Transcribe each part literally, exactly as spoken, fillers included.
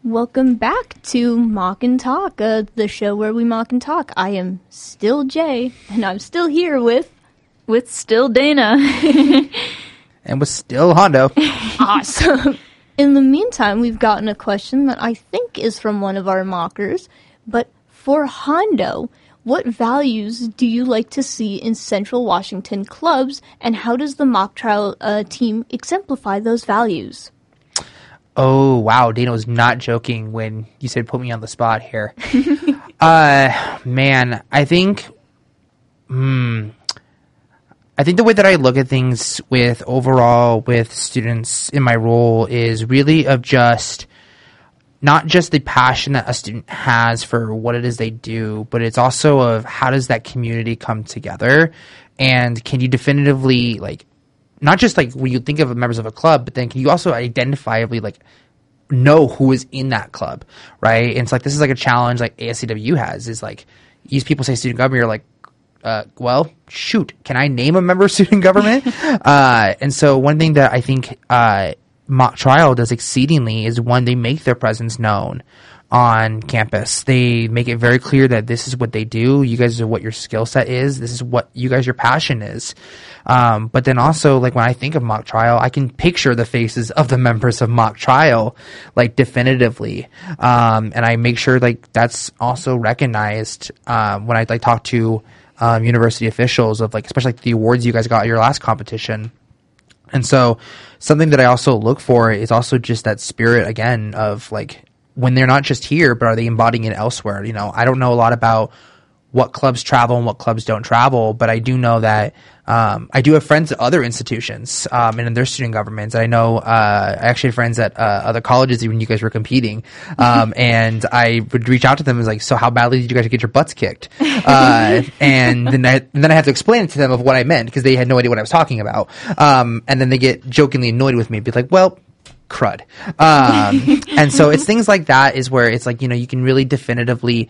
Welcome back to Mock and Talk, uh, the show where we mock and talk. I am still Jay, and I'm still here with... With still Dana. And with still Hondo. Awesome. In the meantime, we've gotten a question that I think is from one of our mockers, but for Hondo, what values do you like to see in Central Washington clubs, and how does the mock trial uh, team exemplify those values? Oh, wow. Dana was not joking when you said put me on the spot here. uh, man, I think... Hmm... I think the way that I look at things with overall with students in my role is really of just not just the passion that a student has for what it is they do, but it's also of how does that community come together, and can you definitively, like, not just like when you think of members of a club, but then can you also identifiably like know who is in that club, right? And it's like this is like a challenge like A S C W has is like these people say student government, you're like, Uh, well, shoot, can I name a member of student government? uh, and so one thing that I think uh, mock trial does exceedingly is when they make their presence known on campus. They make it very clear that this is what they do. You guys are what your skill set is. This is what you guys, your passion is. Um, but then also, like, when I think of mock trial, I can picture the faces of the members of mock trial, like, definitively. Um, and I make sure, like, that's also recognized um, when I, like, talk to Um, university officials of like, especially like the awards you guys got at your last competition. And so something that I also look for is also just that spirit again of like when they're not just here, but are they embodying it elsewhere? You know, I don't know a lot about what clubs travel and what clubs don't travel, but I do know that um, I do have friends at other institutions um, and in their student governments. I know uh, I actually have friends at uh, other colleges when you guys were competing, um, and I would reach out to them and was like, so how badly did you guys get your butts kicked? Uh, and then I, and then I have to explain it to them of what I meant because they had no idea what I was talking about. Um, and then they get jokingly annoyed with me, be like, well, crud. Um, and so it's things like that is where it's like, you know, you can really definitively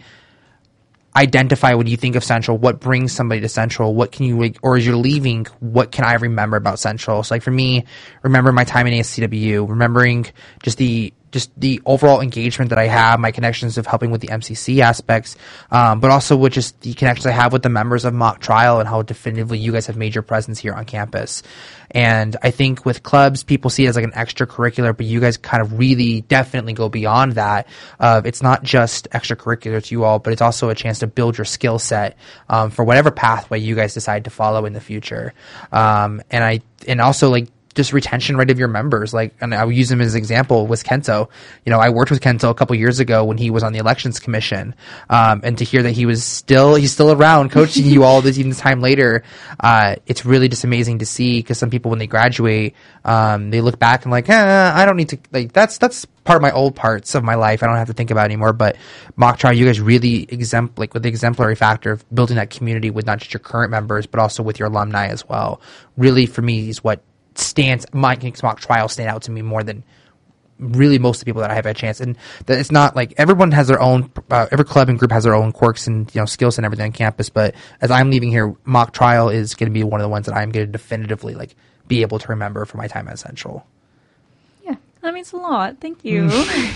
identify when you think of Central, what brings somebody to Central, what can you, or as you're leaving, what can I remember about Central? So like for me, remember my time in A S C W, remembering just the, just the overall engagement that I have, my connections of helping with the M C C aspects, um, but also with just the connections I have with the members of mock trial and how definitively you guys have made your presence here on campus. And I think with clubs, people see it as like an extracurricular, but you guys kind of really definitely go beyond that. Uh, it's not just extracurricular to you all, but it's also a chance to build your skill set um, for whatever pathway you guys decide to follow in the future. Um, and I, and also like, just retention rate of your members. Like, and I'll use him as an example with Kento. You know, I worked with Kento a couple years ago when he was on the elections commission. Um, and to hear that he was still, he's still around coaching you all this even time later, uh, it's really just amazing to see because some people, when they graduate, um, they look back and like, eh, I don't need to, like, that's, that's part of my old parts of my life. I don't have to think about it anymore. But mock trial, you guys really exempt, like with the exemplary factor of building that community with not just your current members, but also with your alumni as well. Really, for me, is what stands makes mock trial stand out to me more than really most of the people that I have had a chance. And that it's not like everyone has their own uh, every club and group has their own quirks and you know skills and everything on campus, but as I'm leaving here, mock trial is going to be one of the ones that I'm going to definitively like be able to remember for my time at Central. Yeah, that means a lot. Thank you.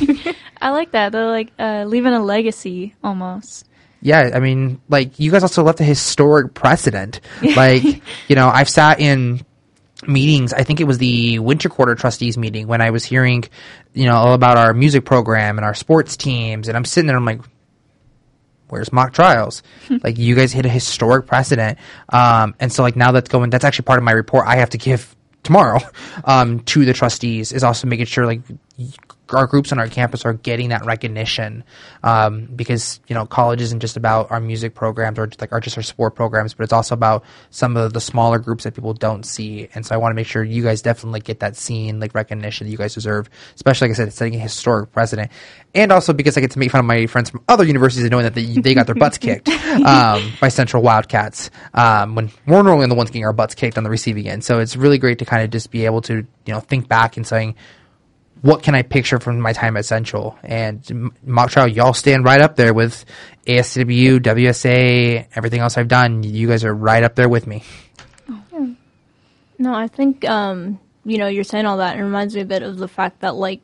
I like that. They're like uh, leaving a legacy almost. Yeah, I mean, like you guys also left a historic precedent. Like, you know, I've sat in meetings, I think it was the winter quarter trustees meeting when I was hearing, you know, all about our music program and our sports teams, and I'm sitting there, I'm like, where's mock trials? Like, you guys hit a historic precedent. Um, and so, like, now that's going, that's actually part of my report I have to give tomorrow um, to the trustees, is also making sure, like, our groups on our campus are getting that recognition, um, because, you know, college isn't just about our music programs or just like our just our sport programs, but it's also about some of the smaller groups that people don't see. And so I want to make sure you guys definitely get that scene, like recognition that you guys deserve, especially, like I said, it's setting a historic precedent. And also because I get to make fun of my friends from other universities and knowing that they, they got their butts kicked um, by Central Wildcats, um, when we're normally the ones getting our butts kicked on the receiving end. So it's really great to kind of just be able to, you know, think back and saying, what can I picture from my time at Central? And mock trial, y'all stand right up there with A S C W, W S A, everything else I've done. You guys are right up there with me. Yeah. No, I think, um, you know, you're saying all that. It reminds me a bit of the fact that, like,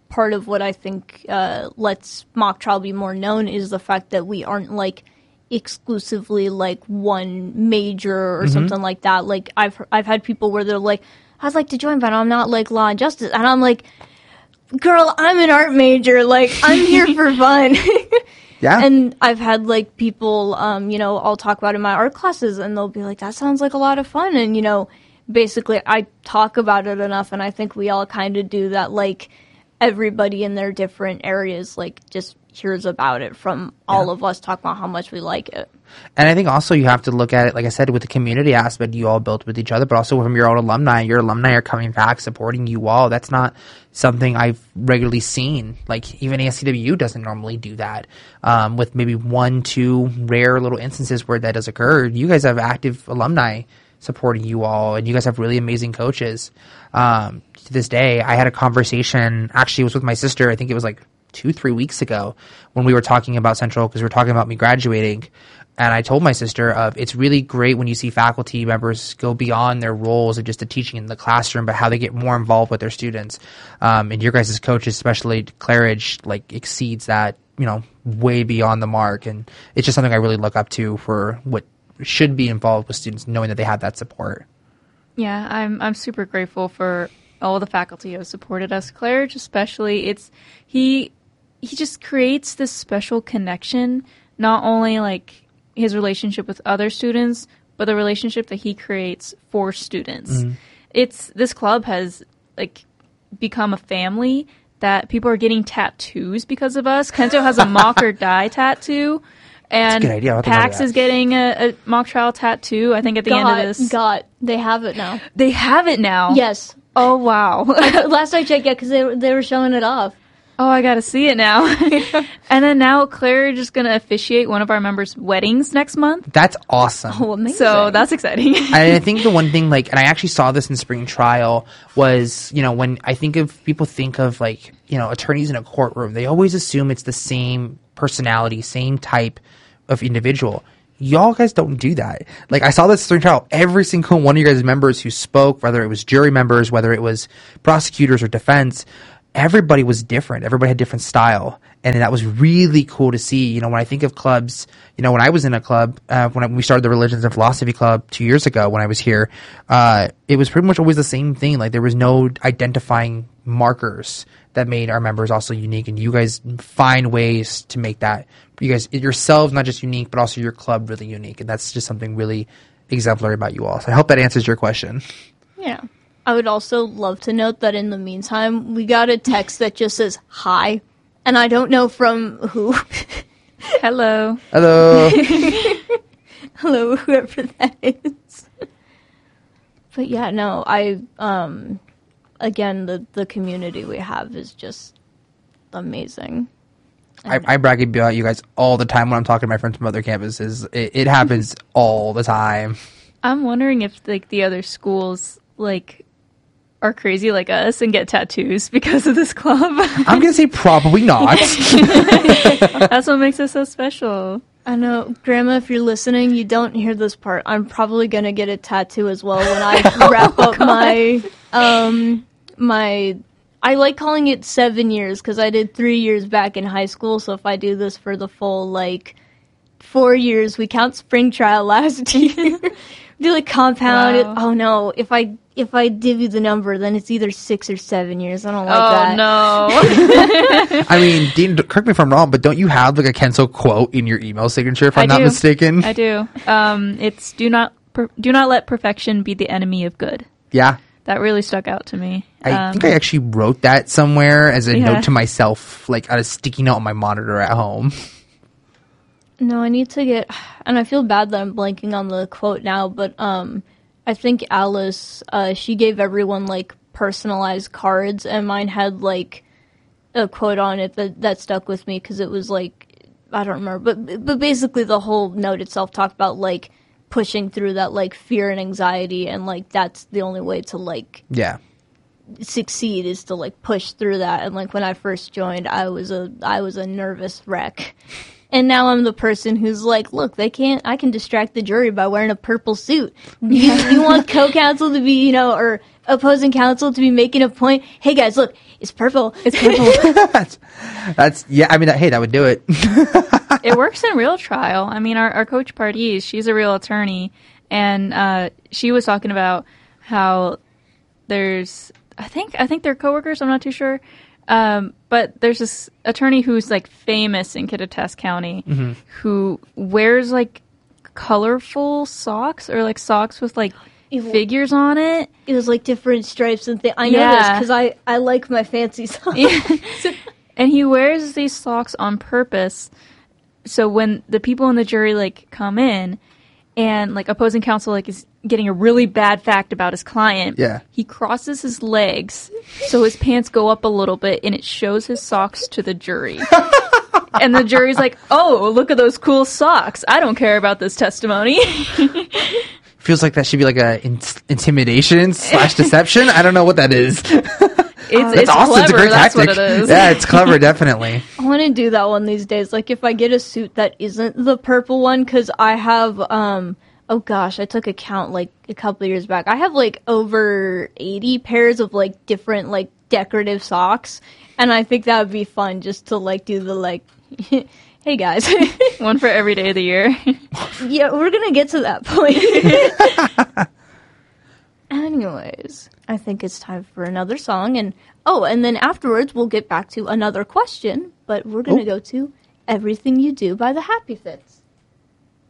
part of what I think uh, lets mock trial be more known is the fact that we aren't like exclusively like one major or mm-hmm. something like that. Like I've I've had people where they're like, I'd like to join, but I'm not like law and justice, and I'm like, girl, I'm an art major. Like I'm here for fun. Yeah. And I've had like people, um, you know, I'll talk about in my art classes, and they'll be like, that sounds like a lot of fun, and you know. Basically, I talk about it enough, and I think we all kind of do that, like, everybody in their different areas, like, just hears about it from all yeah. of us talk about how much we like it. And I think also you have to look at it, like I said, with the community aspect you all built with each other, but also from your own alumni. Your alumni are coming back, supporting you all. That's not something I've regularly seen. Like, even A S C W U doesn't normally do that. Um, with maybe one, two rare little instances where that does occur, you guys have active alumni supporting you all, and you guys have really amazing coaches. Um, to this day, I had a conversation, actually it was with my sister, I think it was like two, three weeks ago, when we were talking about Central, because we were talking about me graduating, and I told my sister of it's really great when you see faculty members go beyond their roles of just the teaching in the classroom, but how they get more involved with their students. Um, and your guys' coaches, especially Claridge, like exceeds that, you know, way beyond the mark, and it's just something I really look up to for what should be involved with students, knowing that they have that support. Yeah, I'm I'm super grateful for all the faculty who have supported us. Claridge especially, it's he he just creates this special connection, not only like his relationship with other students, but the relationship that he creates for students. Mm-hmm. It's this club has like become a family that people are getting tattoos because of us. Kento has a mock or die tattoo. And That's a good idea. Pax is getting a, a mock trial tattoo, I think, at the got, end of this. Got. They have it now. They have it now? Yes. Oh, wow. Last I checked, yeah, because they, they were showing it off. Oh, I got to see it now. And then now Claire is just going to officiate one of our members' weddings next month. That's awesome. Oh, amazing. So that's exciting. I think the one thing, like, and I actually saw this in spring trial, was, you know, when I think of, people think of, like, you know, attorneys in a courtroom, they always assume it's the same personality, same type of individual. Y'all guys don't do that. Like, I saw this spring trial. Every single one of you guys' members who spoke, whether it was jury members, whether it was prosecutors or defense, everybody was different. Everybody had different style. And that was really cool to see. You know, when I think of clubs, you know, when I was in a club, uh, when I, we started the Religions and Philosophy Club two years ago when I was here, uh, it was pretty much always the same thing. Like, there was no identifying markers that made our members also unique. And you guys find ways to make that, you guys, yourselves, not just unique, but also your club really unique. And that's just something really exemplary about you all. So I hope that answers your question. Yeah. I would also love to note that in the meantime, we got a text that just says hi. And I don't know from who. Hello. Hello. Hello, whoever that is. But yeah, no, I, um, again, the, the community we have is just amazing. I, I brag about you guys all the time when I'm talking to my friends from other campuses. It, it happens all the time. I'm wondering if, like, the other schools, like, are crazy like us and get tattoos because of this club. I'm going to say probably not. That's what makes us so special. I know, Grandma, if you're listening, you don't hear this part. I'm probably going to get a tattoo as well when I wrap oh, up God. my, um, my, I like calling it seven years because I did three years back in high school. So if I do this for the full, like, four years, we count spring trial last year. Do like compound wow. it. Oh no, if I if I give you the number, then it's either six or seven years. I don't like oh, that. Oh no. I mean, Dean, correct me if I'm wrong, but don't you have like a Kento quote in your email signature? If I'm I not do. mistaken, I do. Um, it's do not per- do not let perfection be the enemy of good. Yeah, that really stuck out to me. I um, think I actually wrote that somewhere as a yeah. note to myself, like on a sticky note on my monitor at home. No, I need to get, and I feel bad that I'm blanking on the quote now, but um, I think Alice, uh, she gave everyone, like, personalized cards, and mine had, like, a quote on it that, that stuck with me, because it was, like, I don't remember, but but basically the whole note itself talked about, like, pushing through that, like, fear and anxiety, and, like, that's the only way to, like, yeah, succeed is to, like, push through that, and, like, when I first joined, I was a I was a nervous wreck. And now I'm the person who's like, look, they can't, I can distract the jury by wearing a purple suit. You, you want co-counsel to be, you know, or opposing counsel to be making a point. Hey guys, look, it's purple. It's purple. that's, that's yeah. I mean, hey, that would do it. It works in real trial. I mean, our, our coach Pardis, she's a real attorney, and uh, she was talking about how there's, I think, I think they're coworkers. I'm not too sure, um, but there's this attorney who's like famous in Kittitas County, mm-hmm. who wears like colorful socks or like socks with like figures on it. It was like different stripes and things. I know Yeah. this because I, I like my fancy socks. Yeah. And he wears these socks on purpose. So when the people in the jury like come in and like opposing counsel like is getting a really bad fact about his client, Yeah. he crosses his legs so his pants go up a little bit and it shows his socks to the jury. And the jury's like, oh, look at those cool socks. I don't care about this testimony. Feels like that should be like a in- intimidation slash deception. I don't know what that is. It's, That's it's awesome. clever. It's a great That's tactic. what it is. Yeah, it's clever, definitely. I want to do that one these days. Like if I get a suit that isn't the purple one, because I have, um, oh gosh, I took a count like a couple of years back. I have like over eighty pairs of like different like decorative socks, and I think that would be fun just to like do the like, hey guys. One for every day of the year. Yeah, we're gonna get to that point. Anyways, I think it's time for another song, and oh, and then afterwards we'll get back to another question, but we're gonna Oh. go to Everything You Do by the Happy Fits.